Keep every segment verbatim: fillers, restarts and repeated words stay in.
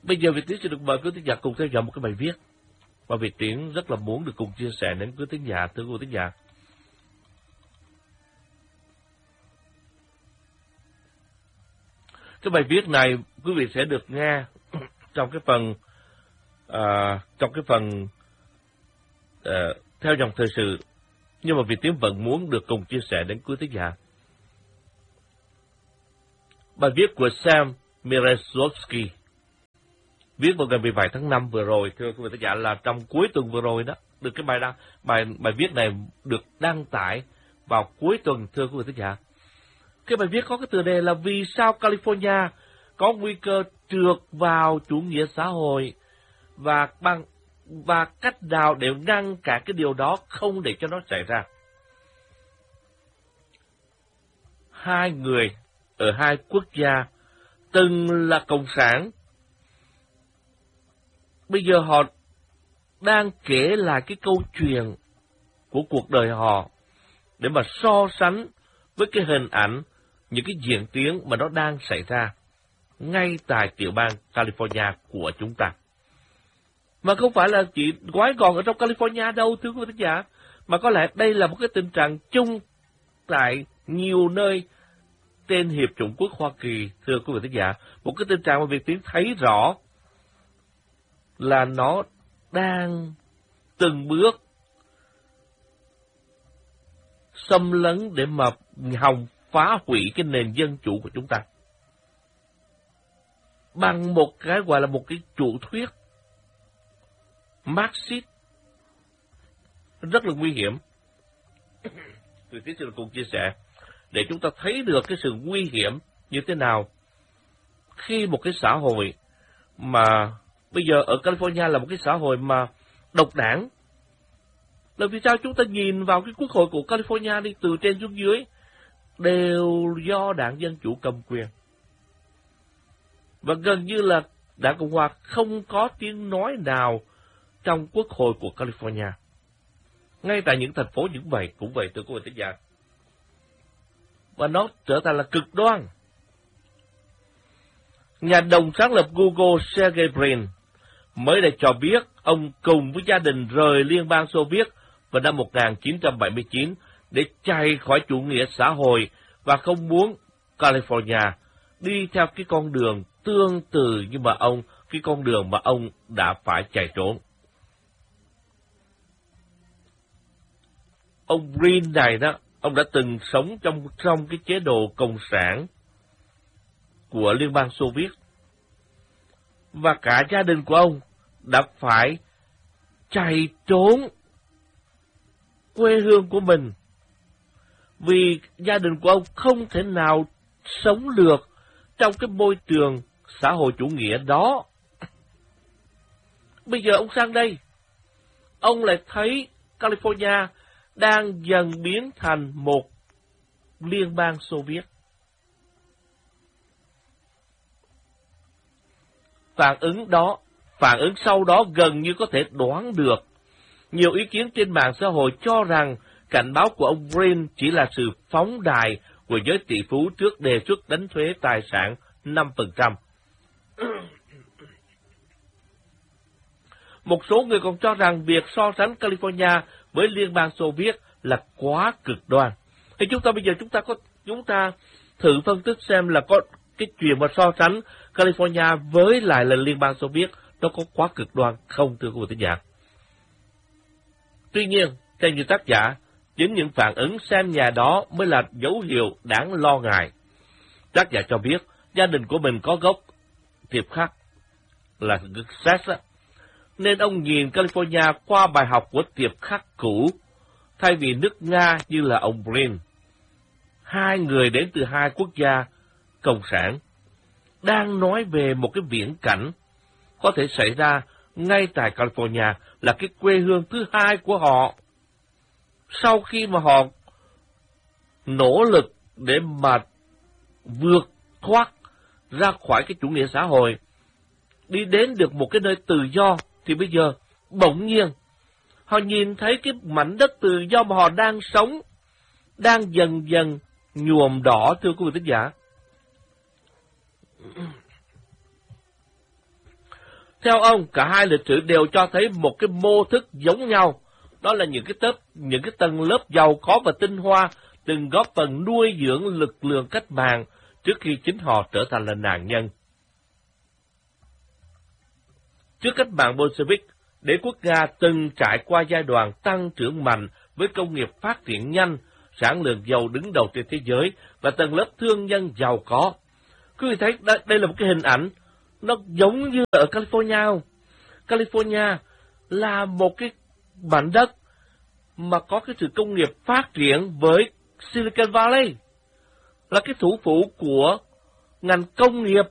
Bây giờ Việt Tiến sẽ được mời quý thính giả cùng theo dõi một cái bài viết và Việt Tiến rất là muốn được cùng chia sẻ đến quý thính giả, thưa quý thính giả. Cái bài viết này quý vị sẽ được nghe trong cái phần à, trong cái phần à, theo dòng thời sự, nhưng mà Việt Tiến vẫn muốn được cùng chia sẻ đến quý thính giả. Bài viết của Sam Mirezowski viết vào ngày mười bảy tháng năm vừa rồi, thưa quý vị thính giả, là trong cuối tuần vừa rồi đó, được cái bài đăng bài bài viết này được đăng tải vào cuối tuần, thưa quý vị thính giả. Cái bài viết có cái tựa đề là vì sao California có nguy cơ trượt vào chủ nghĩa xã hội và bằng và cách nào để ngăn cản cái điều đó không để cho nó xảy ra. Hai người ở hai quốc gia từng là cộng sản, bây giờ họ đang kể lại cái câu chuyện của cuộc đời họ để mà so sánh với cái hình ảnh, những cái diễn tiến mà nó đang xảy ra ngay tại tiểu bang California của chúng ta. Mà không phải là chỉ gói gọn ở trong California đâu, thưa quý vị khán giả, mà có lẽ đây là một cái tình trạng chung tại nhiều nơi trên Hiệp chủng quốc Hoa Kỳ, thưa quý vị khán giả. Một cái tình trạng mà Việt Tiến thấy rõ là nó đang từng bước xâm lấn để mà hòng phá hủy cái nền dân chủ của chúng ta bằng một cái gọi là một cái chủ thuyết Marxist rất là nguy hiểm. Tôi tiếp tục cùng chia sẻ để chúng ta thấy được cái sự nguy hiểm như thế nào khi một cái xã hội mà bây giờ ở California là một cái xã hội mà độc đảng. Là vì sao chúng ta nhìn vào cái quốc hội của California đi, từ trên xuống dưới đều do đảng Dân Chủ cầm quyền. Và gần như là đảng Cộng Hòa không có tiếng nói nào trong quốc hội của California. Ngay tại những thành phố như vậy cũng vậy, thưa quý vị thính giả. Và nó trở thành là cực đoan. Nhà đồng sáng lập Google Sergey Brin mới đây cho biết ông cùng với gia đình rời Liên bang Xô Viết vào năm một nghìn chín trăm bảy mươi chín để chạy khỏi chủ nghĩa xã hội và không muốn California đi theo cái con đường tương tự như mà ông, cái con đường mà ông đã phải chạy trốn. Ông Brin này đó, ông đã từng sống trong trong cái chế độ cộng sản của Liên bang Xô Viết. Và cả gia đình của ông đã phải chạy trốn quê hương của mình vì gia đình của ông không thể nào sống được trong cái môi trường xã hội chủ nghĩa đó. Bây giờ ông sang đây, ông lại thấy California đang dần biến thành một liên bang Xô Viết. Phản ứng đó, phản ứng sau đó gần như có thể đoán được. Nhiều ý kiến trên mạng xã hội cho rằng cảnh báo của ông Brin chỉ là sự phóng đài của giới tỷ phú trước đề xuất đánh thuế tài sản năm phần trăm. Một số người còn cho rằng việc so sánh California với Liên bang Xô Viết là quá cực đoan. Thì chúng ta bây giờ chúng ta có chúng ta thử phân tích xem là có cái chuyện mà so sánh California với lại là Liên bang Xô Viết nó có quá cực đoan không, thưa quý vị thính giả. Tuy nhiên, theo như tác giả, chính những phản ứng xem nhà đó mới là dấu hiệu đáng lo ngại. Tác giả cho biết gia đình của mình có gốc Tiệp Khắc là Séc, nên ông nhìn California qua bài học của Tiệp Khắc cũ thay vì nước Nga như là ông Brin. Hai người đến từ hai quốc gia cộng sản đang nói về một cái viễn cảnh có thể xảy ra ngay tại California, là cái quê hương thứ hai của họ. Sau khi mà họ nỗ lực để mà vượt thoát ra khỏi cái chủ nghĩa xã hội, đi đến được một cái nơi tự do, thì bây giờ bỗng nhiên họ nhìn thấy cái mảnh đất tự do mà họ đang sống đang dần dần nhuộm đỏ, thưa quý vị thính giả. Theo ông, cả hai lịch sử đều cho thấy một cái mô thức giống nhau. Đó là những cái tớp, những cái tầng lớp giàu có và tinh hoa từng góp phần nuôi dưỡng lực lượng cách mạng trước khi chính họ trở thành là nạn nhân. Trước cách mạng Bolshevik, đế quốc Nga từng trải qua giai đoạn tăng trưởng mạnh với công nghiệp phát triển nhanh, sản lượng dầu đứng đầu trên thế giới và tầng lớp thương nhân giàu có. Quý vị thấy đây, đây là một cái hình ảnh nó giống như ở California không? California là một cái mảnh đất mà có cái sự công nghiệp phát triển với Silicon Valley, là cái thủ phủ của ngành công nghiệp,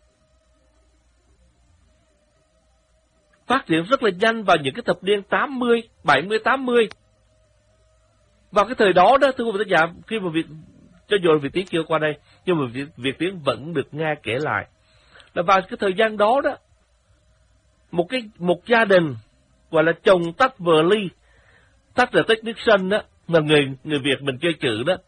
phát triển rất là nhanh vào những cái thập niên tám mươi, bảy mươi, tám mươi. Vào cái thời đó đó, thưa quý vị khán giả, khi mà Việt, cho dù là Việt Tiến chưa qua đây, nhưng mà Việt, Việt Tiến vẫn được nghe kể lại, là vào cái thời gian đó đó, một cái một gia đình gọi là chồng tắt vợ ly, tắt là technician đó, mà người người Việt mình chơi chữ đó,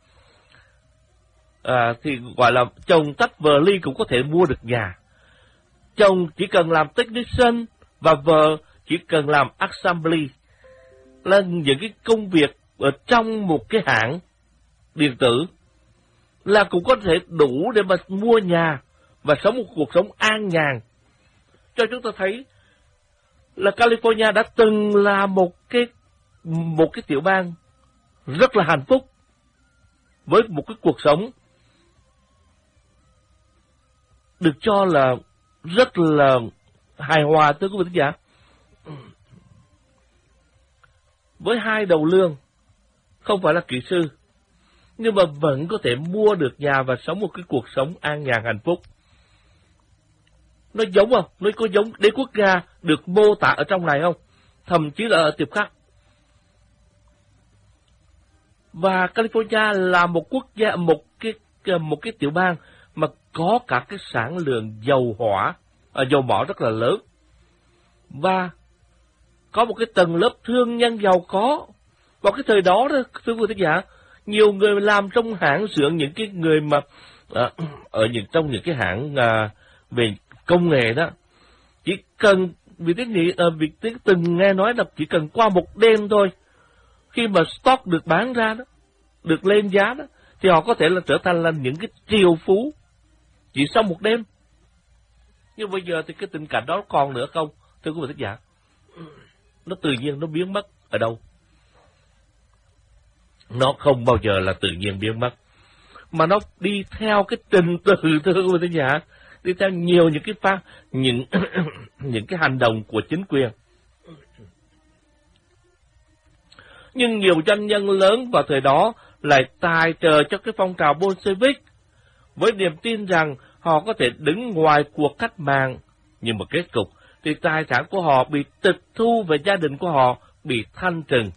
à, thì gọi là chồng tắt vợ ly cũng có thể mua được nhà. Chồng chỉ cần làm technician và vợ chỉ cần làm assembly, là những cái công việc ở trong một cái hãng điện tử, là cũng có thể đủ để mà mua nhà và sống một cuộc sống an nhàn. Cho chúng ta thấy là California đã từng là một cái một cái tiểu bang rất là hạnh phúc, với một cái cuộc sống được cho là rất là hài hòa, thưa quý vị khán giả. Với hai đầu lương, không phải là kỹ sư, nhưng mà vẫn có thể mua được nhà và sống một cái cuộc sống an nhàn hạnh phúc. Nó giống không? Nó có giống đế quốc Nga được mô tả ở trong này không? Thậm chí là ở tiệp khắc. Và California là một quốc gia, một cái một cái tiểu bang mà có cả cái sản lượng dầu hỏa, à, dầu mỏ rất là lớn, và có một cái tầng lớp thương nhân giàu có. Vào cái thời đó đó, thưa quý vị khán giả, nhiều người làm trong hãng xưởng, những cái người mà à, ở những trong những cái hãng à, về công nghệ đó, chỉ cần vì thế nghĩ à, vì thế từng nghe nói là chỉ cần qua một đêm thôi, khi mà stock được bán ra đó, được lên giá đó, thì họ có thể là trở thành là những cái triệu phú chỉ sau một đêm. Nhưng bây giờ thì cái tình cảnh đó còn nữa không, thưa quý vị khán giả? Nó tự nhiên nó biến mất ở đâu? Nó không bao giờ là tự nhiên biến mất, mà nó đi theo cái trình tự, thưa quý vị khán giả, đi theo nhiều những cái pha, những những cái hành động của chính quyền. Nhưng nhiều doanh nhân lớn vào thời đó lại tài trợ cho cái phong trào Bolshevik với niềm tin rằng họ có thể đứng ngoài cuộc cách mạng, nhưng mà kết cục thì tài sản của họ bị tịch thu và gia đình của họ bị thanh trừng.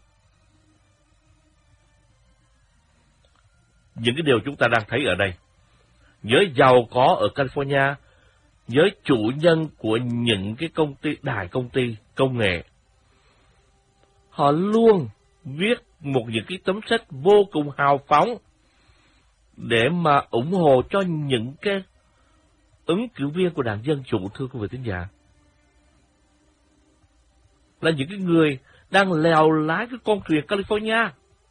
Những cái điều chúng ta đang thấy ở đây, giới giàu có ở California, giới chủ nhân của những cái công ty, đại công ty công nghệ, họ luôn viết một những cái tấm sách vô cùng hào phóng để mà ủng hộ cho những cái ứng cử viên của đảng Dân Chủ, thưa quý vị thính giả. Là những cái người đang lèo lái cái con thuyền California.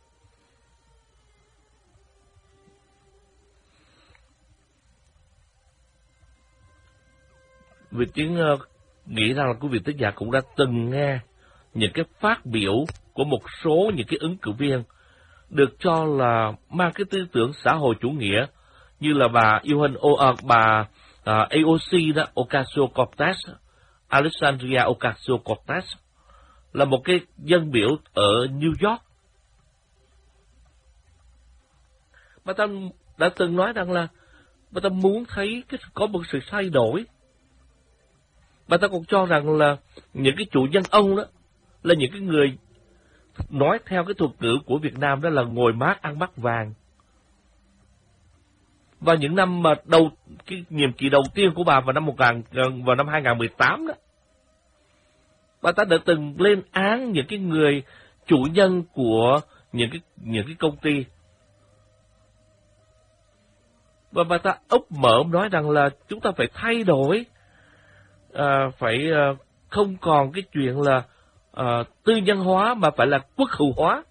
Vì tiếng uh, nghĩ rằng là quý vị thính giả cũng đã từng nghe những cái phát biểu của một số những cái ứng cử viên được cho là mang cái tư tưởng xã hội chủ nghĩa, như là bà Johan, uh, bà uh, a o xê đó, Ocasio-Cortez, Alexandria Ocasio-Cortez, là một cái dân biểu ở New York. Bà ta đã từng nói rằng là bà ta muốn thấy cái có một sự thay đổi. Bà ta còn cho rằng là những cái chủ nhân ông đó là những cái người, nói theo cái thuật ngữ của Việt Nam đó là ngồi mát ăn bát vàng. Vào những năm mà đầu cái nhiệm kỳ đầu tiên của bà vào năm một nghìn vào năm hai nghìn mười tám đó, bà ta đã từng lên án những cái người chủ nhân của những cái những cái công ty. Và bà ta úp mở nói rằng là chúng ta phải thay đổi à, phải à, không còn cái chuyện là à, tư nhân hóa mà phải là quốc hữu hóa.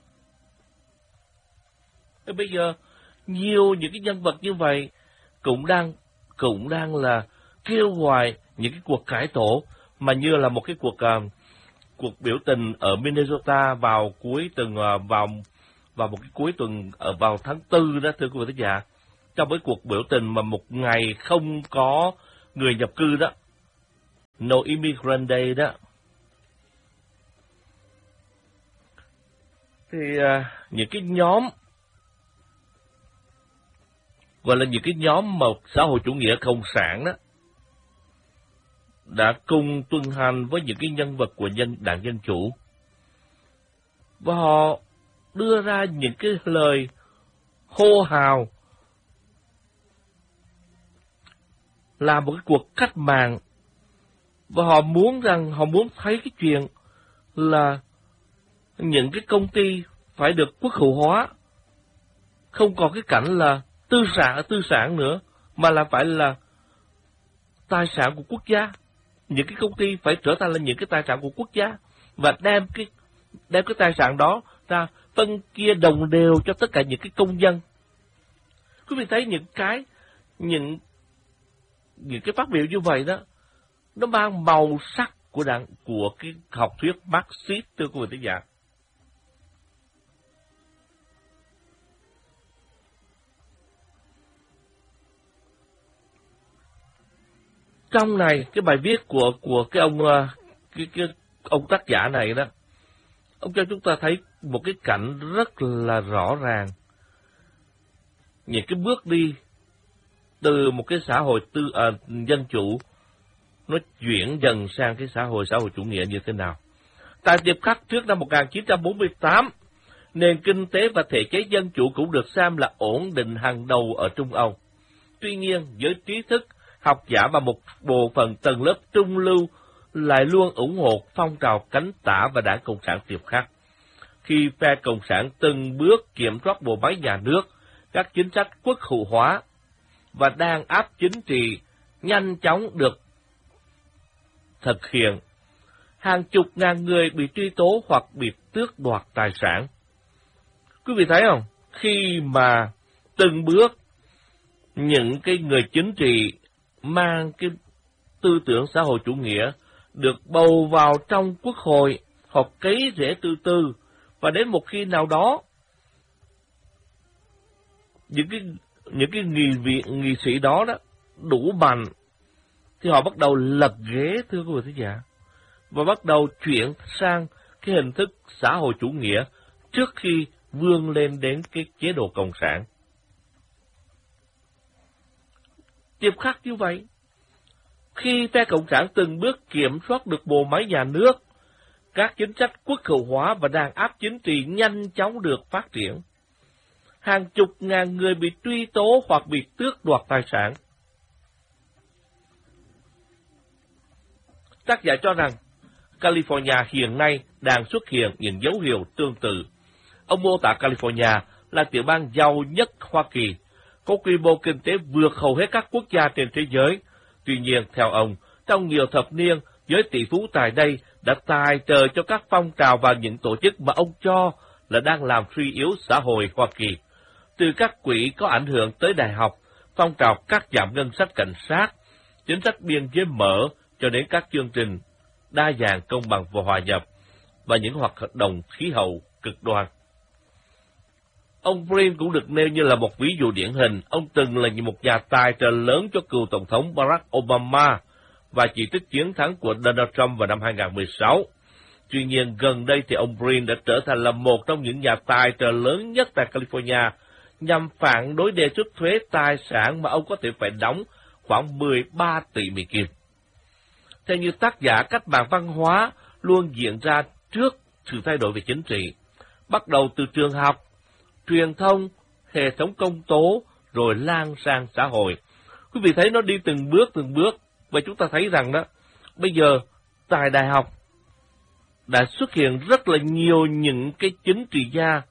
Thế bây giờ nhiều những cái nhân vật như vậy cũng đang cũng đang là kêu gọi những cái cuộc cải tổ, mà như là một cái cuộc uh, cuộc biểu tình ở Minnesota vào cuối tuần uh, vào vào một cái cuối tuần ở vào tháng tư đó, thưa quý vị thính giả, trong cái cuộc biểu tình mà một ngày không có người nhập cư đó, No Immigrant Day đó, thì uh, những cái nhóm gọi là những cái nhóm mà xã hội chủ nghĩa cộng sản đó đã cùng tuần hành với những cái nhân vật của nhân đảng Dân Chủ, và họ đưa ra những cái lời hô hào làm một cái cuộc cách mạng, và họ muốn rằng họ muốn thấy cái chuyện là những cái công ty phải được quốc hữu hóa, không còn cái cảnh là tư sản tư sản nữa, mà là phải là tài sản của quốc gia. Những cái công ty phải trở thành là những cái tài sản của quốc gia, và đem cái đem cái tài sản đó ra phân chia đồng đều cho tất cả những cái công dân. Quý vị thấy những cái những những cái phát biểu như vậy đó, nó mang màu sắc của đảng của cái học thuyết Marxist, thưa quý vị thính giả. Trong này cái bài viết của của cái ông cái, cái ông tác giả này đó, ông cho chúng ta thấy một cái cảnh rất là rõ ràng, những cái bước đi từ một cái xã hội tư à, dân chủ nó chuyển dần sang cái xã hội xã hội chủ nghĩa như thế nào. Tại Tiệp Khắc trước năm một nghìn chín trăm bốn mươi tám, nền kinh tế và thể chế dân chủ cũng được xem là ổn định hàng đầu ở Trung Âu. Tuy nhiên, giới trí thức, học giả và một bộ phận tầng lớp trung lưu lại luôn ủng hộ phong trào cánh tả và đảng Cộng sản Tiệp Khắc. Khi phe Cộng sản từng bước kiểm soát bộ máy nhà nước, các chính sách quốc hữu hóa và đàn áp chính trị nhanh chóng được thực hiện, hàng chục ngàn người bị truy tố hoặc bị tước đoạt tài sản. Quý vị thấy không? Khi mà từng bước những cái người chính trị mang cái tư tưởng xã hội chủ nghĩa được bầu vào trong quốc hội, họ cấy rễ từ từ, và đến một khi nào đó những cái những cái nghị vị nghị sĩ đó đó đủ mạnh thì họ bắt đầu lật ghế, thưa quý vị thính giả, và bắt đầu chuyển sang cái hình thức xã hội chủ nghĩa trước khi vươn lên đến cái chế độ cộng sản. Tiệp Khắc như vậy, khi phe Cộng sản từng bước kiểm soát được bộ máy nhà nước, các chính sách quốc hữu hóa và đàn áp chính trị nhanh chóng được phát triển. Hàng chục ngàn người bị truy tố hoặc bị tước đoạt tài sản. Tác giả cho rằng, California hiện nay đang xuất hiện những dấu hiệu tương tự. Ông mô tả California là tiểu bang giàu nhất Hoa Kỳ, có quy mô kinh tế vượt hầu hết các quốc gia trên thế giới. Tuy nhiên, theo ông, trong nhiều thập niên, giới tỷ phú tại đây đã tài trợ cho các phong trào và những tổ chức mà ông cho là đang làm suy yếu xã hội Hoa Kỳ. Từ các quỹ có ảnh hưởng tới đại học, phong trào cắt giảm ngân sách cảnh sát, chính sách biên giới mở, cho đến các chương trình đa dạng, công bằng và hòa nhập, và những hoạt động khí hậu cực đoan. Ông Brin cũng được nêu như là một ví dụ điển hình. Ông từng là một nhà tài trợ lớn cho cựu Tổng thống Barack Obama và chỉ trích chiến thắng của Donald Trump vào năm hai nghìn không trăm mười sáu. Tuy nhiên, gần đây thì ông Brin đã trở thành là một trong những nhà tài trợ lớn nhất tại California nhằm phản đối đề xuất thuế tài sản mà ông có thể phải đóng khoảng mười ba tỷ Mỹ Kim. Theo như tác giả, cách mạng văn hóa luôn diễn ra trước sự thay đổi về chính trị, bắt đầu từ trường học, truyền thông, hệ thống công tố, rồi lan sang xã hội. Quý vị thấy nó đi từng bước từng bước, và chúng ta thấy rằng đó, bây giờ tại đại học đã xuất hiện rất là nhiều những cái chính trị gia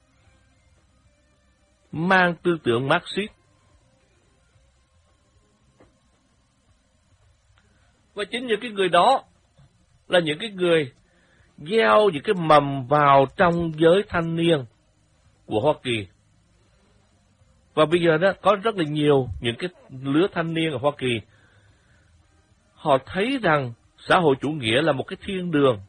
mang tư tưởng Marxist. Và chính những cái người đó là những cái người gieo những cái mầm vào trong giới thanh niên của Hoa Kỳ. Và bây giờ đó có rất là nhiều những cái lứa thanh niên ở Hoa Kỳ, họ thấy rằng xã hội chủ nghĩa là một cái thiên đường.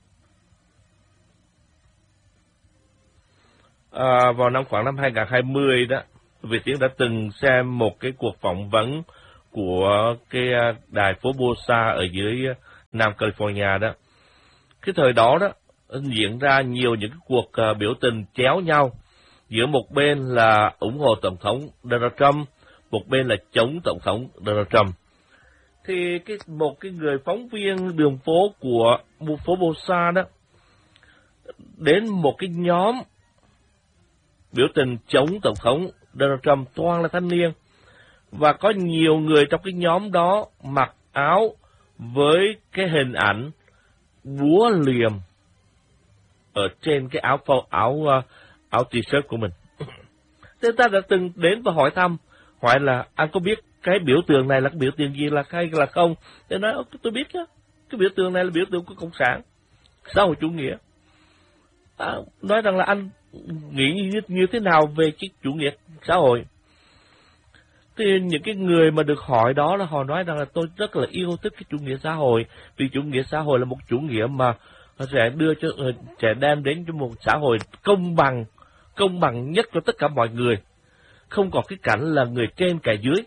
À, vào năm khoảng năm hai nghìn không trăm hai mươi đó, Việt Tiến đã từng xem một cái cuộc phỏng vấn của cái đài phố Bosa ở dưới Nam California đó. Cái thời đó đó diễn ra nhiều những cái cuộc uh, biểu tình chéo nhau, giữa một bên là ủng hộ Tổng thống Donald Trump, một bên là chống Tổng thống Donald Trump. Thì cái một cái người phóng viên đường phố của phố Bosa đó đến một cái nhóm biểu tình chống Tổng thống Donald Trump, toàn là thanh niên, và có nhiều người trong cái nhóm đó mặc áo với cái hình ảnh búa liềm ở trên cái áo áo áo, áo t-shirt của mình. Thế ta đã từng đến và hỏi thăm, hỏi là anh có biết cái biểu tượng này là cái biểu tượng gì là hay là không? Thế nói tôi biết đó, cái biểu tượng này là biểu tượng của Cộng sản, xã hội chủ nghĩa. À, nói rằng là anh nghĩ như, như thế nào về cái chủ nghĩa xã hội? Thì những cái người mà được hỏi đó là họ nói rằng là tôi rất là yêu thích cái chủ nghĩa xã hội, vì chủ nghĩa xã hội là một chủ nghĩa mà sẽ đưa cho sẽ đem đến cho một xã hội công bằng, công bằng nhất cho tất cả mọi người, không còn cái cảnh là người trên kẻ dưới,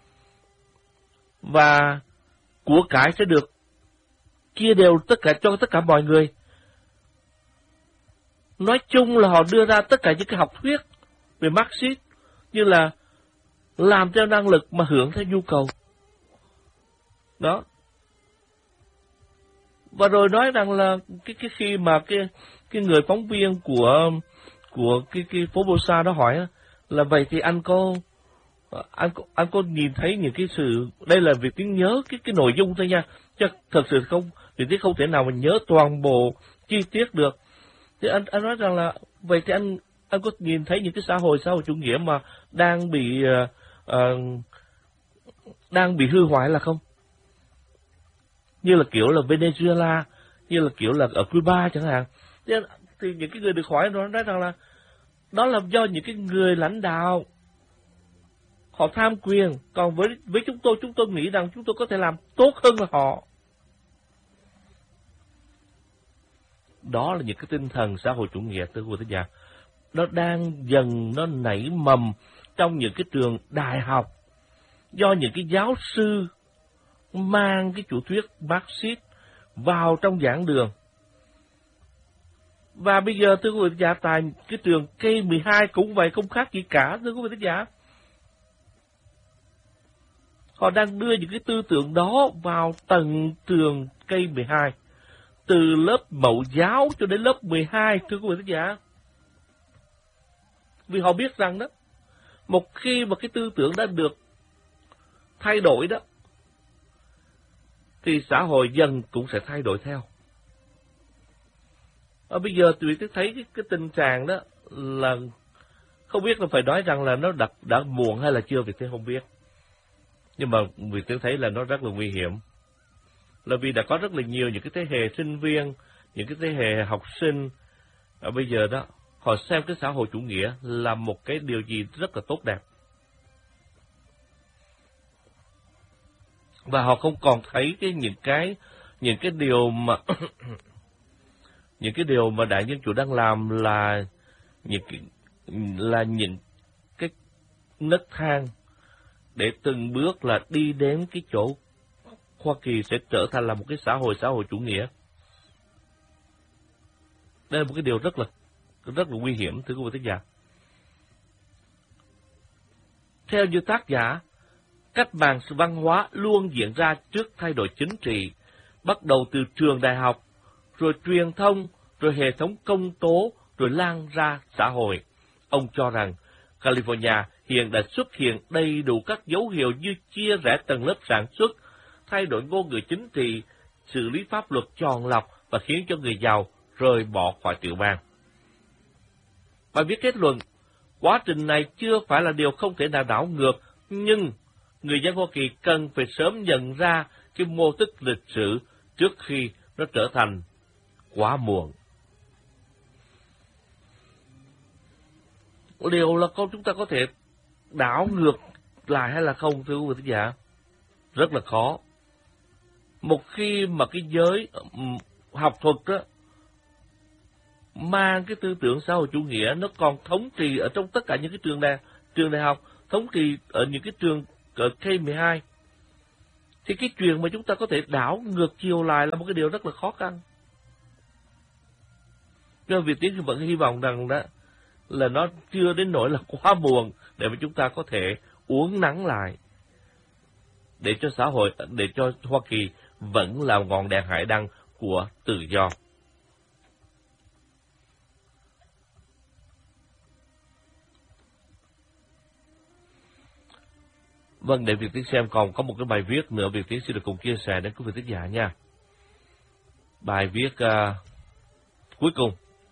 và của cải sẽ được chia đều tất cả cho tất cả mọi người. Nói chung là họ đưa ra tất cả những cái học thuyết về Marxist như là làm theo năng lực mà hưởng theo nhu cầu. Đó. Và rồi nói rằng là cái cái khi mà cái cái người phóng viên của của cái cái phố Bosa đó hỏi là vậy thì anh có anh có, anh có nhìn thấy những cái sự, đây là Việt Tiến nhớ cái cái nội dung thôi nha, chứ thật sự không, Việt Tiến không thể nào mà nhớ toàn bộ chi tiết được. Thì anh anh nói rằng là vậy thì anh anh có nhìn thấy những cái xã hội xã hội chủ nghĩa mà đang bị uh, uh, đang bị hư hoại là không? Như là kiểu là Venezuela, như là kiểu là ở Cuba chẳng hạn. Thì, thì những cái người được hỏi nó nói rằng là đó là do những cái người lãnh đạo họ tham quyền, còn với với chúng tôi chúng tôi nghĩ rằng chúng tôi có thể làm tốt hơn là họ. Đó là những cái tinh thần xã hội chủ nghĩa, thưa quý vị thính giả. Nó đang dần nó nảy mầm trong những cái trường đại học, do những cái giáo sư mang cái chủ thuyết Marxist vào trong giảng đường. Và bây giờ thưa quý vị thính giả, tại cái trường K mười hai cũng vậy, không khác gì cả, thưa quý vị thính giả. Họ đang đưa những cái tư tưởng đó vào tầng trường K mười hai, từ lớp mẫu giáo cho đến lớp mười hai, thưa quý vị thính giả. Vì họ biết rằng đó, một khi mà cái tư tưởng đã được thay đổi đó, thì xã hội dần cũng sẽ thay đổi theo. Ở bây giờ tụi tôi thấy cái, cái tình trạng đó là không biết là phải nói rằng là nó đã, đã muộn hay là chưa, vì tôi không biết. Nhưng mà vì tôi thấy là nó rất là nguy hiểm. Là vì đã có rất là nhiều những cái thế hệ sinh viên, những cái thế hệ học sinh ở bây giờ đó, họ xem cái xã hội chủ nghĩa là một cái điều gì rất là tốt đẹp. Và họ không còn thấy cái những cái những cái điều mà những cái điều mà Đảng Dân Chủ đang làm là những cái, là những cái nấc thang để từng bước là đi đến cái chỗ Hoa Kỳ sẽ trở thành là một cái xã hội xã hội chủ nghĩa. Đây là một cái điều rất là rất là nguy hiểm, thưa quý vị thính giả. Theo như tác giả, cách mạng văn hóa luôn diễn ra trước thay đổi chính trị, bắt đầu từ trường đại học, rồi truyền thông, rồi hệ thống công tố, rồi lan ra xã hội. Ông cho rằng California hiện đã xuất hiện đầy đủ các dấu hiệu như chia rẽ tầng lớp sản xuất, thay đổi ngôn ngữ chính trị, xử lý pháp luật chọn lọc và khiến cho người giàu rời bỏ khỏi tiểu bang. Bài viết kết luận, quá trình này chưa phải là điều không thể nào đảo ngược, nhưng người dân Hoa Kỳ cần phải sớm nhận ra cái mô thức lịch sử trước khi nó trở thành quá muộn. Liệu là con chúng ta có thể đảo ngược lại hay là không, thưa quý vị thính giả? Rất là khó. Một khi mà cái giới học thuật đó mang cái tư tưởng xã hội chủ nghĩa nó còn thống trị ở trong tất cả những cái trường đại trường đại học, thống trị ở những cái trường ở K mười hai, thì cái chuyện mà chúng ta có thể đảo ngược chiều lại là một cái điều rất là khó khăn. Nhưng Việt Tiến vẫn hy vọng rằng đó là nó chưa đến nỗi là quá muộn để mà chúng ta có thể uốn nắn lại, để cho xã hội, để cho Hoa Kỳ vẫn là ngọn đèn hải đăng của tự do. Vâng, để Việt Tiến xem còn có một cái bài viết nữa Việt Tiến xin được cùng chia sẻ đến quý vị thính giả nha. Bài viết uh, cuối cùng.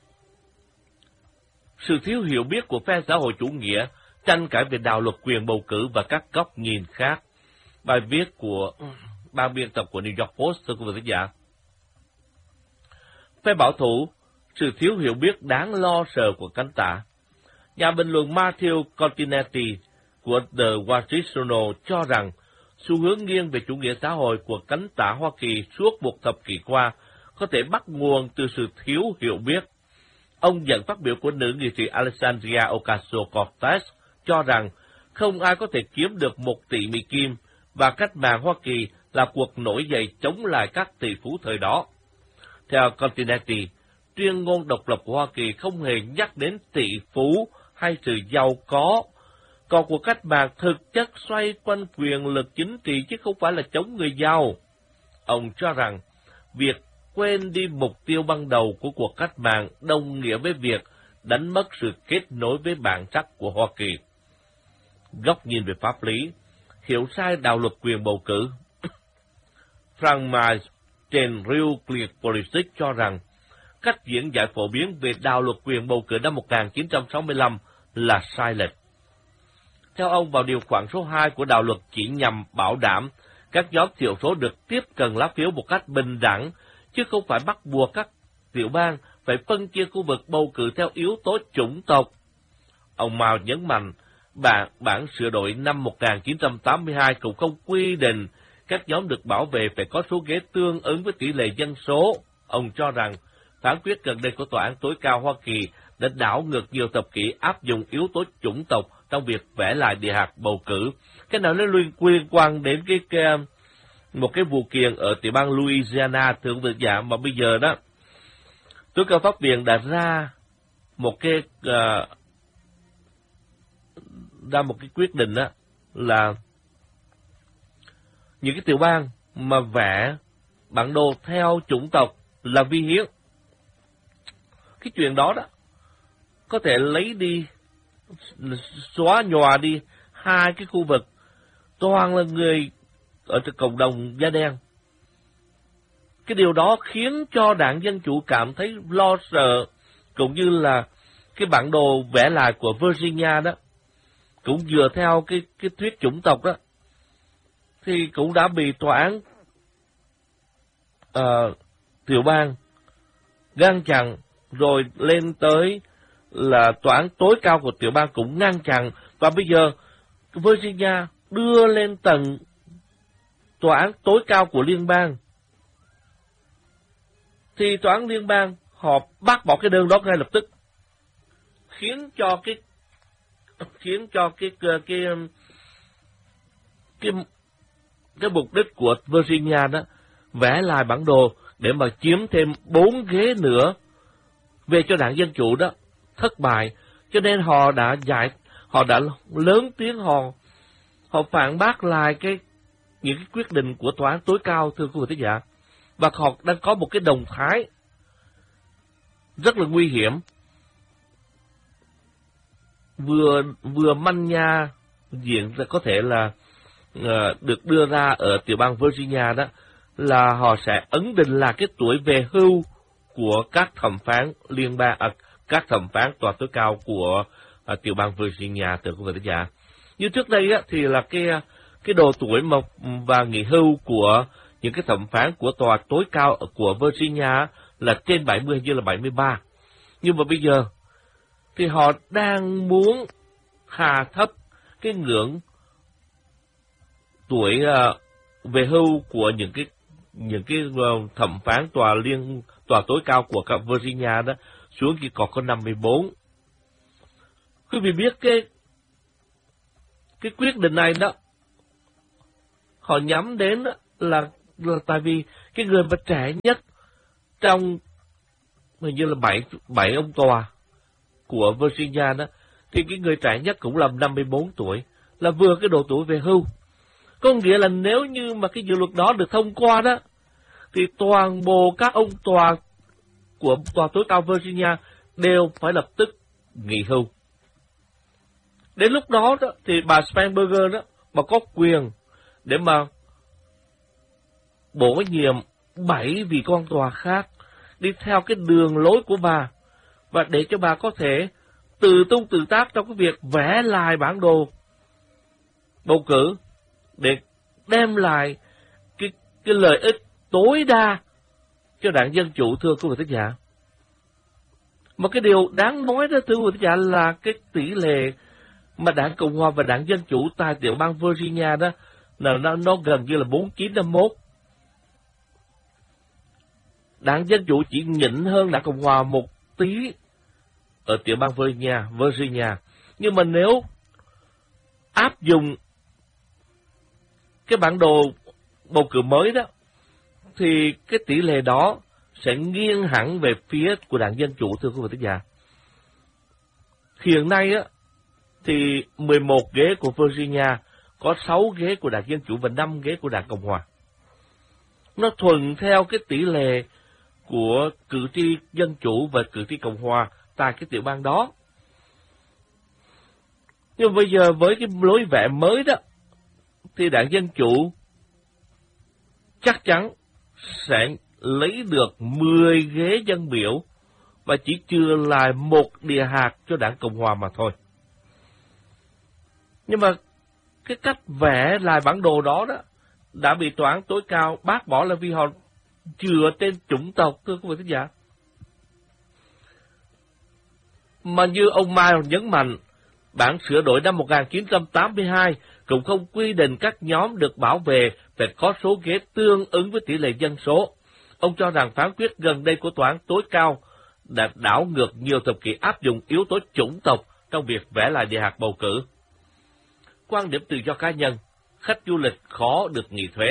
Sự thiếu hiểu biết của phe xã hội chủ nghĩa tranh cãi về đạo luật quyền bầu cử và các góc nhìn khác. Bài viết của ban biên tập của New York Post, thưa quý vị thính giả. Phe bảo thủ, sự thiếu hiểu biết đáng lo sợ của cánh tả. Nhà bình luận Matthew Continetti của The Wall Street Journal cho rằng xu hướng nghiêng về chủ nghĩa xã hội của cánh tả Hoa Kỳ suốt một thập kỷ qua có thể bắt nguồn từ sự thiếu hiểu biết. Ông dẫn phát biểu của nữ nghị sĩ Alexandria Ocasio-Cortez cho rằng không ai có thể kiếm được một tỷ Mỹ Kim và cách mạng Hoa Kỳ là cuộc nổi dậy chống lại các tỷ phú thời đó. Theo Continetti, tuyên ngôn độc lập của Hoa Kỳ không hề nhắc đến tỷ phú hay sự giàu có, còn cuộc cách mạng thực chất xoay quanh quyền lực chính trị chứ không phải là chống người giàu. Ông cho rằng việc quên đi mục tiêu ban đầu của cuộc cách mạng đồng nghĩa với việc đánh mất sự kết nối với bản chất của Hoa Kỳ. Góc nhìn về pháp lý, hiểu sai đạo luật quyền bầu cử. Frank Miles trên Real Clear Politics cho rằng cách diễn giải phổ biến về đạo luật quyền bầu cử năm một nghìn chín trăm sáu mươi lăm là sai lệch. Theo ông, vào điều khoản số hai của đạo luật chỉ nhằm bảo đảm các nhóm thiểu số được tiếp cận lá phiếu một cách bình đẳng, chứ không phải bắt buộc các tiểu bang phải phân chia khu vực bầu cử theo yếu tố chủng tộc. Ông Mao nhấn mạnh, bản, bản sửa đổi năm một nghìn chín trăm tám mươi hai cũng không quy định các nhóm được bảo vệ phải có số ghế tương ứng với tỷ lệ dân số. Ông cho rằng, phán quyết gần đây của Tòa án tối cao Hoa Kỳ đã đảo ngược nhiều thập kỷ áp dụng yếu tố chủng tộc trong việc vẽ lại địa hạt bầu cử. Cái nào nó liên, liên quan đến cái, cái một cái vụ kiện ở tiểu bang Louisiana, thượng vị giả, mà bây giờ đó tối cao pháp viện đã ra một cái uh, ra một cái quyết định đó là những cái tiểu bang mà vẽ bản đồ theo chủng tộc là vi hiến. Cái chuyện đó đó có thể lấy đi, xóa nhòa đi hai cái khu vực toàn là người ở trong cộng đồng da đen. Cái điều đó khiến cho đảng Dân Chủ cảm thấy lo sợ, cũng như là cái bản đồ vẽ lại của Virginia đó, cũng dựa theo cái, cái thuyết chủng tộc đó, thì cũng đã bị tòa án uh, tiểu bang ngăn chặn, rồi lên tới là tòa án tối cao của tiểu bang cũng ngăn chặn, và bây giờ Virginia đưa lên tầng tòa án tối cao của liên bang, thì tòa án liên bang họ bác bỏ cái đơn đó ngay lập tức, khiến cho cái khiến cho cái cái cái cái, cái mục đích của Virginia đó vẽ lại bản đồ để mà chiếm thêm bốn ghế nữa về cho đảng Dân Chủ đó thất bại, cho nên họ đã giải họ đã lớn tiếng họ họ phản bác lại cái những cái quyết định của tòa án tối cao, thưa quý vị thính giả, và họ đang có một cái động thái rất là nguy hiểm, vừa vừa manh nha diễn ra có thể là uh, được đưa ra ở tiểu bang Virginia đó, là họ sẽ ấn định là cái tuổi về hưu của các thẩm phán liên bang, à, các thẩm phán tòa tối cao của uh, tiểu bang Virginia, thưa quý vị thính giả. Như trước đây á, thì là cái cái độ tuổi mà và nghỉ hưu của những cái thẩm phán của tòa tối cao của Virginia là trên bảy mươi như là bảy mươi ba. Nhưng mà bây giờ thì họ đang muốn hạ thấp cái ngưỡng tuổi uh, về hưu của những cái những cái uh, thẩm phán tòa liên tòa tối cao của cả Virginia đó xuống chỉ còn có năm mươi bốn. Quý vị biết cái cái quyết định này đó họ nhắm đến đó là, là tại vì cái người mà trẻ nhất trong hình như là bảy bảy ông tòa của Virginia đó, thì cái người trẻ nhất cũng là năm mươi bốn tuổi, là vừa cái độ tuổi về hưu. Có nghĩa là nếu như mà cái dự luật đó được thông qua đó, thì toàn bộ các ông tòa của tòa tối cao Virginia đều phải lập tức nghỉ hưu. Đến lúc đó, đó thì bà Spanberger đó mà có quyền để mà bổ nhiệm bảy vị quan tòa khác đi theo cái đường lối của bà, và để cho bà có thể tự tung tự tác trong cái việc vẽ lại bản đồ bầu cử để đem lại cái, cái lợi ích tối đa cho đảng Dân Chủ, thưa quý vị thính giả. Một cái điều đáng nói đó, thưa quý vị thính giả, là cái tỷ lệ mà đảng Cộng Hòa và đảng Dân Chủ tại tiểu bang Virginia đó là nó, nó gần như là bốn chín năm mốt. Đảng Dân Chủ chỉ nhỉnh hơn đảng Cộng Hòa một tí ở tiểu bang Virginia, Virginia. Nhưng mà nếu áp dụng cái bản đồ bầu cử mới đó, thì cái tỷ lệ đó sẽ nghiêng hẳn về phía của đảng Dân Chủ, thưa quý vị thính giả. Hiện nay á, thì mười một ghế của Virginia, có sáu ghế của đảng Dân Chủ và năm ghế của đảng Cộng Hòa. Nó thuận theo cái tỷ lệ của cử tri Dân Chủ và cử tri Cộng Hòa tại cái tiểu bang đó. Nhưng bây giờ với cái lối vẽ mới đó, thì đảng Dân Chủ chắc chắn sẽ lấy được mười ghế dân biểu và chỉ chừa lại một địa hạt cho đảng Cộng Hòa mà thôi. Nhưng mà cái cách vẽ lại bản đồ đó đó đã bị tòa án tối cao bác bỏ là vì họ chừa tên chủng tộc, thưa quý vị thính giả. Mà như ông Miles nhấn mạnh, bản sửa đổi năm một nghìn chín trăm tám mươi hai cũng không quy định các nhóm được bảo vệ phải có số ghế tương ứng với tỷ lệ dân số. Ông cho rằng phán quyết gần đây của tòa án tối cao đã đảo ngược nhiều thập kỷ áp dụng yếu tố chủng tộc trong việc vẽ lại địa hạt bầu cử. Quan điểm tự do cá nhân, khách du lịch khó được nghỉ thuế.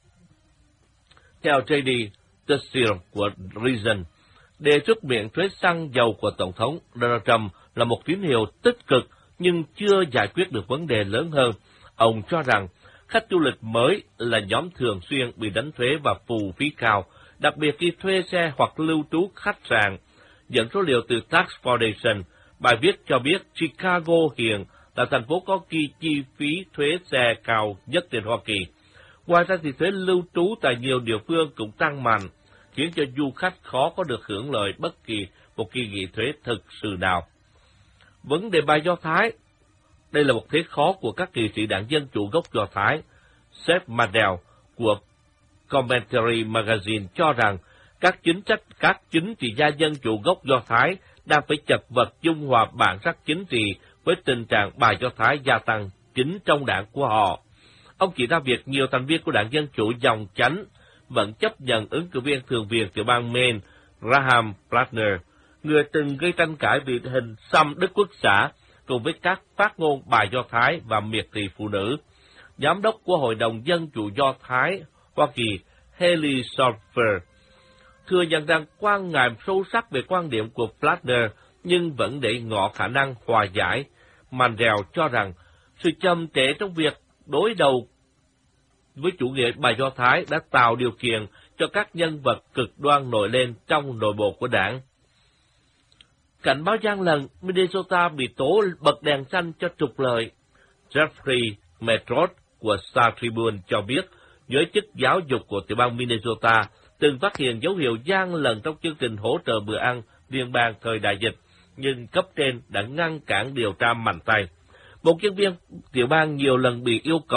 Theo J D Tussell của Reason, đề xuất miễn thuế xăng dầu của Tổng thống Donald Trump là một tín hiệu tích cực nhưng chưa giải quyết được vấn đề lớn hơn. Ông cho rằng khách du lịch mới là nhóm thường xuyên bị đánh thuế và phù phí cao, đặc biệt khi thuê xe hoặc lưu trú khách sạn. Dẫn số liệu từ Tax Foundation, bài viết cho biết Chicago hiện là thành phố có kỳ chi phí thuế xe cao nhất trên Hoa Kỳ. Ngoài ra thì thuế lưu trú tại nhiều địa phương cũng tăng mạnh, khiến cho du khách khó có được hưởng lợi bất kỳ một kỳ nghị thuế thực sự nào. Vấn đề bài Do Thái, đây là một thế khó của các nghị sĩ đảng Dân Chủ gốc Do Thái. Seth Mandel của Commentary Magazine cho rằng các chính sách các chính trị gia Dân Chủ gốc Do Thái đang phải chật vật dung hòa bản sắc chính trị với tình trạng bài Do Thái gia tăng chính trong đảng của họ. Ông chỉ ra việc nhiều thành viên của đảng Dân Chủ dòng chánh vẫn chấp nhận ứng cử viên thường viện tiểu bang Maine, Graham Platner, người từng gây tranh cãi vì hình xăm Đức Quốc xã, cùng với các phát ngôn bài Do Thái và miệt thị phụ nữ. Giám đốc của Hội đồng Dân Chủ Do Thái Hoa Kỳ Haley Solfer thừa nhận rằng quan ngại sâu sắc về quan điểm của Platner nhưng vẫn để ngỏ khả năng hòa giải. Mandel cho rằng sự chậm trễ trong việc đối đầu với chủ nghĩa bài Do Thái đã tạo điều kiện cho các nhân vật cực đoan nổi lên trong nội bộ của đảng. Cảnh báo gian lận, Minnesota bị tố bật đèn xanh cho trục lợi. Jeffrey Metrod của Star Tribune cho biết, giới chức giáo dục của tiểu bang Minnesota từng phát hiện dấu hiệu gian lận trong chương trình hỗ trợ bữa ăn liên bang thời đại dịch, nhưng cấp trên đã ngăn cản điều tra mạnh tay. Một nhân viên tiểu bang nhiều lần bị yêu cầu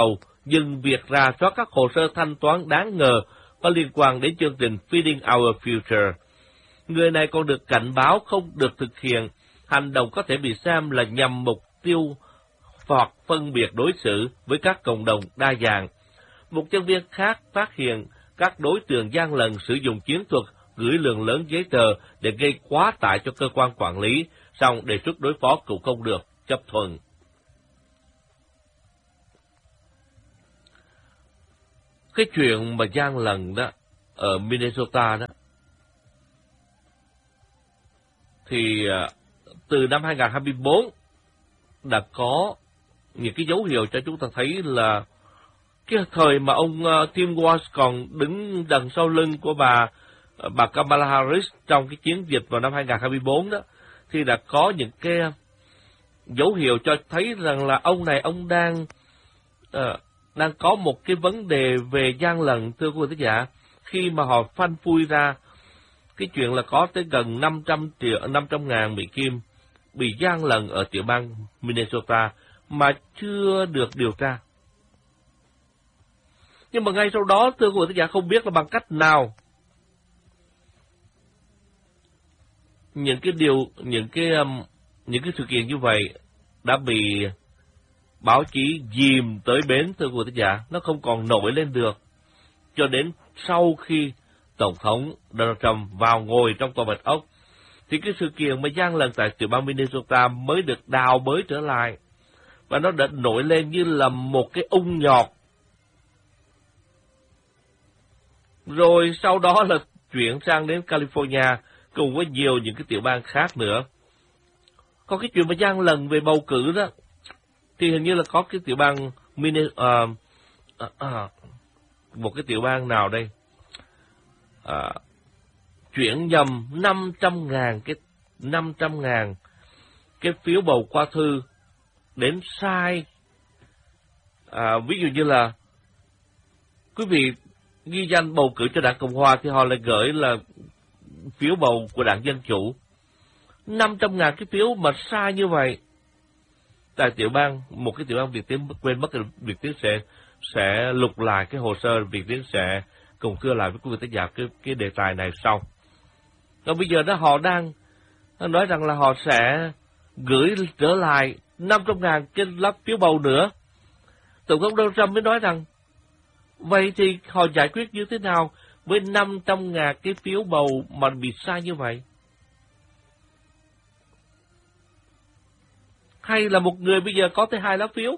dừng việc rà soát các hồ sơ thanh toán đáng ngờ có liên quan đến chương trình Feeding Our Future. Người này còn được cảnh báo không được thực hiện hành động có thể bị xem là nhằm mục tiêu hoặc phân biệt đối xử với các cộng đồng đa dạng. Một nhân viên khác phát hiện các đối tượng gian lận sử dụng chiến thuật gửi lượng lớn giấy tờ để gây quá tải cho cơ quan quản lý, song đề xuất đối phó cũng không được chấp thuận. Cái chuyện mà gian lận đó ở Minnesota đó thì từ năm hai nghìn không trăm hai mươi tư đã có những cái dấu hiệu cho chúng ta thấy là cái thời mà ông Tim Walz còn đứng đằng sau lưng của bà bà Kamala Harris trong cái chiến dịch vào năm hai nghìn không trăm hai mươi tư đó, thì đã có những cái dấu hiệu cho thấy rằng là ông này ông đang uh, đang có một cái vấn đề về gian lận, thưa quý vị khán giả, khi mà họ phanh phui ra cái chuyện là có tới gần năm trăm triệu năm trăm ngàn Mỹ Kim bị gian lận ở tiểu bang Minnesota mà chưa được điều tra. Nhưng mà ngay sau đó, thưa quý vị khán giả, không biết là bằng cách nào những cái điều những cái um, những cái sự kiện như vậy đã bị báo chí dìm tới bến, thưa quý vị khán giả, nó không còn nổi lên được cho đến sau khi Tổng thống Donald Trump vào ngồi trong tòa Bạch Ốc, thì cái sự kiện mà gian lận tại tiểu bang Minnesota mới được đào bới trở lại, và nó đã nổi lên như là một cái ung nhọt. Rồi sau đó là chuyển sang đến California cùng với nhiều những cái tiểu bang khác nữa. Còn cái chuyện mà gian lận về bầu cử đó, thì hình như là có cái tiểu bang Minnesota, uh, uh, uh, một cái tiểu bang nào đây, uh, chuyển nhầm năm trăm ngàn cái năm trăm ngàn cái phiếu bầu qua thư đến sai. À, ví dụ như là quý vị ghi danh bầu cử cho đảng Cộng Hòa thì họ lại gửi là phiếu bầu của đảng Dân Chủ. năm trăm ngàn cái phiếu mà sai như vậy. Tại tiểu bang, một cái tiểu bang Việt Tiến quên mất, Việt Tiến sẽ sẽ lục lại cái hồ sơ, Việt Tiến sẽ cùng thưa lại với quý vị khán giả cái, cái đề tài này sau. Còn bây giờ đó họ đang nói rằng là họ sẽ gửi trở lại năm trăm ngàn cái lá phiếu bầu nữa. Tổng thống Donald Trump mới nói rằng, vậy thì họ giải quyết như thế nào với năm trăm ngàn cái phiếu bầu mà bị sai như vậy? Hay là một người bây giờ có tới hai lá phiếu?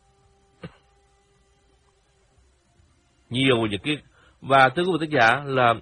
Nhiều những cái... Và thưa quý vị khán giả là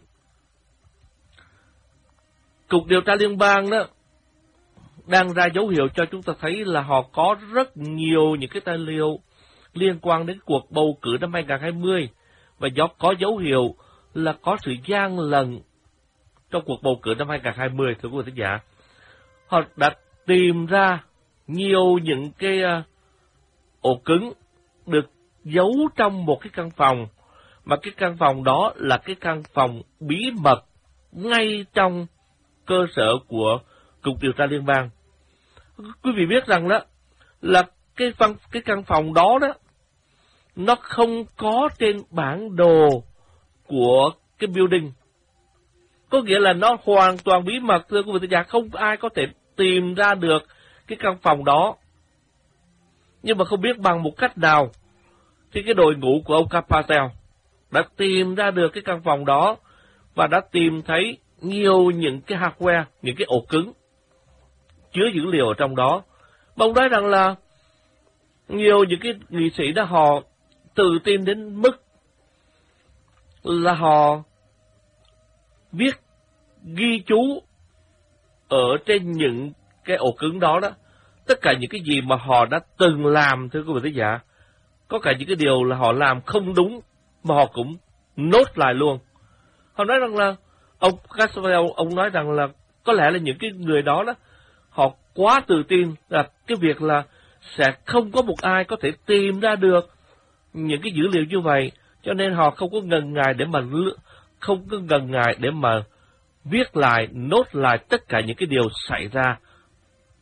Cục Điều tra Liên bang đó đang ra dấu hiệu cho chúng ta thấy là họ có rất nhiều những cái tài liệu liên quan đến cuộc bầu cử năm hai nghìn không trăm hai mươi, và do có dấu hiệu là có sự gian lận trong cuộc bầu cử năm hai nghìn không trăm hai mươi, thưa quý vị khán giả. Họ đã tìm ra nhiều những cái uh, ổ cứng được giấu trong một cái căn phòng, mà cái căn phòng đó là cái căn phòng bí mật ngay trong cơ sở của Cục Điều tra Liên bang. Quý vị biết rằng đó là cái văn cái căn phòng đó đó nó không có trên bản đồ của cái building, có nghĩa là nó hoàn toàn bí mật, thưa quý vị khán giả, không ai có thể tìm ra được cái căn phòng đó. Nhưng mà không biết bằng một cách nào thì cái đội ngũ của ông Carpatel đã tìm ra được cái căn phòng đó và đã tìm thấy nhiều những cái hardware, những cái ổ cứng chứa dữ liệu ở trong đó. Mà ông nói rằng là nhiều những cái nghị sĩ đó họ tự tin đến mức là họ viết ghi chú ở trên những cái ổ cứng đó đó, tất cả những cái gì mà họ đã từng làm, thưa quý vị khán giả. Có cả những cái điều là họ làm không đúng mà họ cũng nốt lại luôn. Họ nói rằng là ông Carpatel, ông nói rằng là có lẽ là những cái người đó đó họ quá tự tin là cái việc là sẽ không có một ai có thể tìm ra được những cái dữ liệu như vậy, cho nên họ không có ngần ngại để mà không có ngần ngại để mà viết lại, nốt lại tất cả những cái điều xảy ra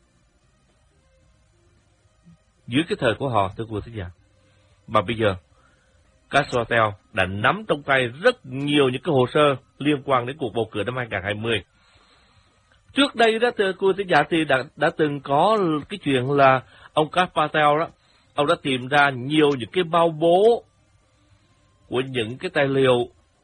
dưới cái thời của họ, thưa quý vị khán giả. Mà bây giờ Castrotel đã nắm trong tay rất nhiều những cái hồ sơ liên quan đến cuộc bầu cử năm hai không hai không. Trước đây đó, thưa quý thính giả, thì đã, đã từng có cái chuyện là ông Castrotel đó, ông đã tìm ra nhiều những cái bao bố của những cái tài liệu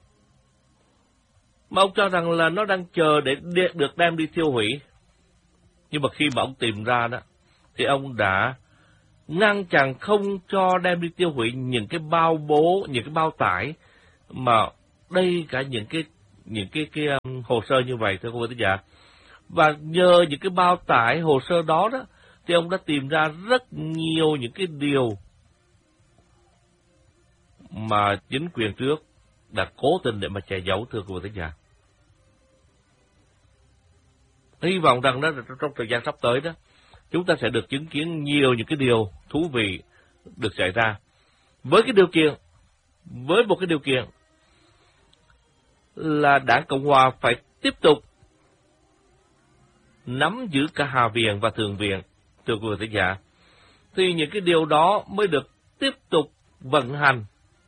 mà ông cho rằng là nó đang chờ để được đem đi tiêu hủy. Nhưng mà khi mà ông tìm ra đó, thì ông đã ngăn chặn không cho đem đi tiêu hủy những cái bao bố, những cái bao tải mà đây cả những cái những cái cái um, hồ sơ như vậy, thưa quý vị giả. Và nhờ những cái bao tải hồ sơ đó đó, thì ông đã tìm ra rất nhiều những cái điều mà chính quyền trước đã cố tình để mà che giấu, thưa quý vị giả. Hy vọng rằng đó trong thời gian sắp tới đó, chúng ta sẽ được chứng kiến nhiều những cái điều thú vị được xảy ra. Với cái điều kiện, với một cái điều kiện là Đảng Cộng Hòa phải tiếp tục nắm giữ cả Hạ viện và Thượng viện, thưa quý vị giả, thì những cái điều đó mới được tiếp tục vận hành.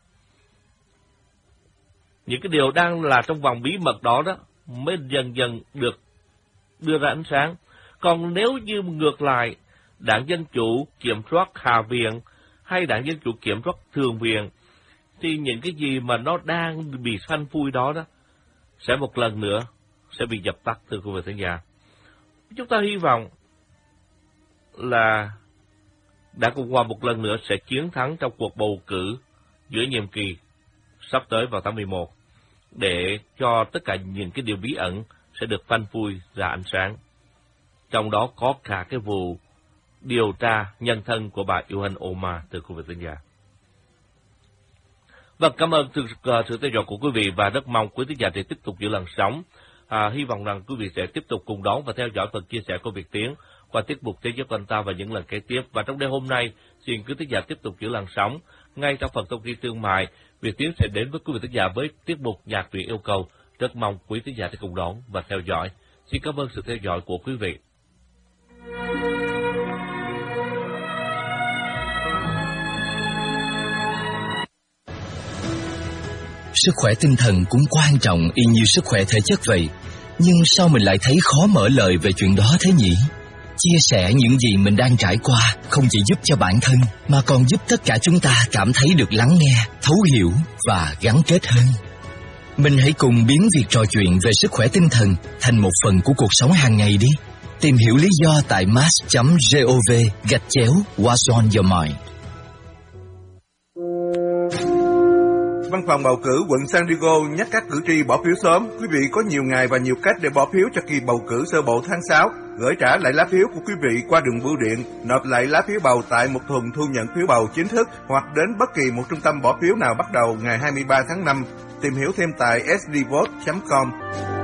Những cái điều đang là trong vòng bí mật đó đó mới dần dần được đưa ra ánh sáng. Còn nếu như ngược lại, Đảng Dân Chủ kiểm soát Hạ viện hay Đảng Dân Chủ kiểm soát Thượng viện, thì những cái gì mà nó đang bị phanh phui đó đó sẽ một lần nữa sẽ bị dập tắt, thưa quý vị khán giả. Chúng ta hy vọng là Đảng Cộng Hòa một lần nữa sẽ chiến thắng trong cuộc bầu cử giữa nhiệm kỳ sắp tới vào tháng mười một, để cho tất cả những cái điều bí ẩn sẽ được phanh phui ra ánh sáng. Trong đó có cả cái vụ điều tra nhân thân của bà Ilhan Omar, từ quý vị khán giả. Vâng, cảm ơn sự, uh, sự theo dõi của quý vị và rất mong quý khán giả sẽ tiếp tục giữ làn sóng. À, hy vọng rằng quý vị sẽ tiếp tục cùng đón và theo dõi phần chia sẻ của Việt Tiến qua tiết mục Thế giới của anh ta và những lần kế tiếp. Và trong đêm hôm nay, xin quý khán giả tiếp tục giữ làn sóng. Ngay trong phần thông tin thương mại, Việt Tiến sẽ đến với quý vị khán giả với tiết mục Nhạc truyện yêu cầu. Rất mong quý khán giả sẽ cùng đón và theo dõi. Xin cảm ơn sự theo dõi của quý vị. Sức khỏe tinh thần cũng quan trọng y như sức khỏe thể chất vậy. Nhưng sao mình lại thấy khó mở lời về chuyện đó thế nhỉ? Chia sẻ những gì mình đang trải qua không chỉ giúp cho bản thân, mà còn giúp tất cả chúng ta cảm thấy được lắng nghe, thấu hiểu và gắn kết hơn. Mình hãy cùng biến việc trò chuyện về sức khỏe tinh thần thành một phần của cuộc sống hàng ngày đi. Tìm hiểu lý do tại mass chấm gov gạch chéo What's on your mind. Văn phòng bầu cử quận San Diego nhắc các cử tri bỏ phiếu sớm. Quý vị có nhiều ngày và nhiều cách để bỏ phiếu cho kỳ bầu cử sơ bộ tháng sáu. Gửi trả lại lá phiếu của quý vị qua đường bưu điện, nộp lại lá phiếu bầu tại một thùng thu nhận phiếu bầu chính thức hoặc đến bất kỳ một trung tâm bỏ phiếu nào bắt đầu ngày hai mươi ba tháng năm. Tìm hiểu thêm tại s d vote chấm com.